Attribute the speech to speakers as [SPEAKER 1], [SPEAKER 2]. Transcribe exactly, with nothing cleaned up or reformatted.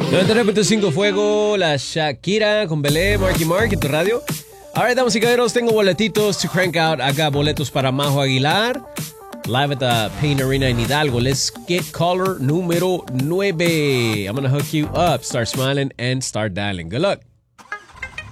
[SPEAKER 1] noventa y nueve punto cinco Fuego, la Shakira con Belé, Marky Mark en tu radio. Alright, damas y caballeros, tengo boletitos to crank out. Acá boletos para Majo Aguilar. Live at the Pain Arena in Hidalgo. Let's get caller número nueve. I'm gonna hook you up. Start smiling and start dialing. Good luck.